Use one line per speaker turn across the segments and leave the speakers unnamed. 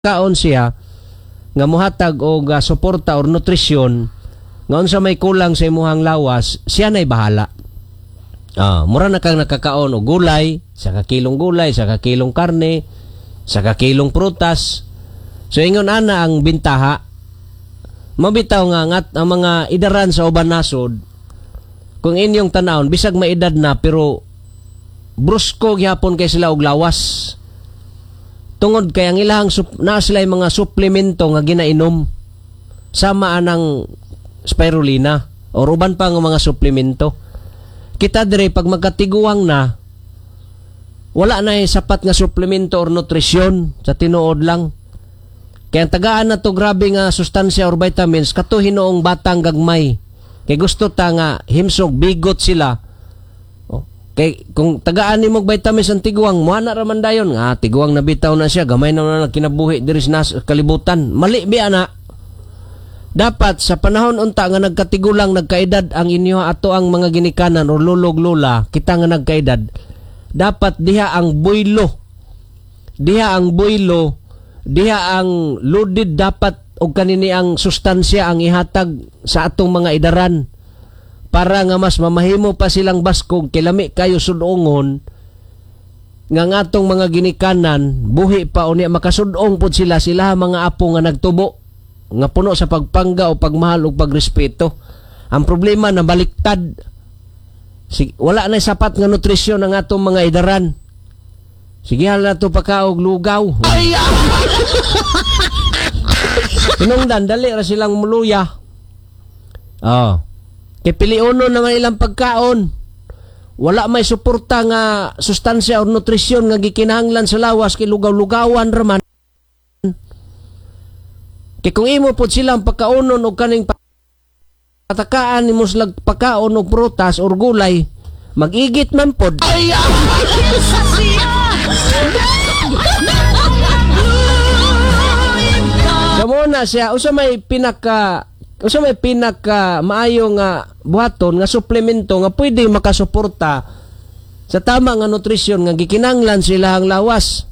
kaon siya nga mohatag og suporta or nutrisyon nga unsa may kulang sa imuhang lawas, siya na'y bahala. Mura na kang nakakaon og gulay, sa kakilong gulay, sa kakilong karne, sa kakilong prutas. So ingon ana ang bintaha. Mabitaw nga ang mga idaran sa uban nasod, kung inyong tanawon bisag maedad na pero brusko gyapon kay sila og lawas. Tungod kay ang ilahang na sila mga suplemento nga ginainom sama anang spirulina o uban pa nga mga suplemento. Kita dire pag magkatiguang na wala na sapat nga suplemento or nutrisyon sa tinuod lang. Kaya ang tagaan na to grabe nga sustansya or vitamins kato hinoong batang gagmay. Kay gusto ta nga himsog bigot sila. Kay kung tagaan nimo vitamins ang tiguang mo na raman dayon nga tiguang nabitaw na siya gamay na kinabuhi diri sa kalibutan. Mali biya na. Dapat sa panahon unta nga nagkatigulang nagkaedad ang inyo ato ang mga ginikanan o lulog lola kita nga nagkaedad. Dapat diha ang boylo. Diha ang loaded dapat og kanini ang sustansya ang ihatag sa atong mga idaran. Para nga mas mamahimo pa silang baskog kilami kayo sudongon nga atong mga ginikanan buhi pa unya makasudong pud sila mga apo nga nagtubo nga puno sa pagpangga o pagmahal o pagrespeto. Ang problema na baliktad. Wala na sapat nga nutrisyon ang atong mga idaran. Sige hala to pakaog lugaw. Pinungdan dali ra silang muluya. Kay piliuno naman ilang pagkaon. Wala may suporta nga sustansya o nutrisyon nga gikinahanglan sa lawas kay lugaw-lugawan raman. Kay kung imo pod silang pagkaonon og kaning patakaan nimo slag pagkaon og prutas or gulay, magigit man pod. Samo na siya usa may pinaka maayo nga buhaton nga suplemento nga pwede makasuporta sa tama nga nutrisyon nga gikinahanglan sila ang lawas.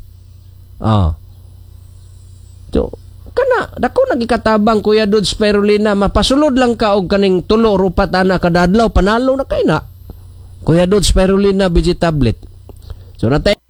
So, kana dako nagikatabang Kuya Dud Spirulina mapasulod lang ka og kaning 3 o 4 ana kada adlaw panalo na kay na. Kuya Dud Spirulina vegetable. So natay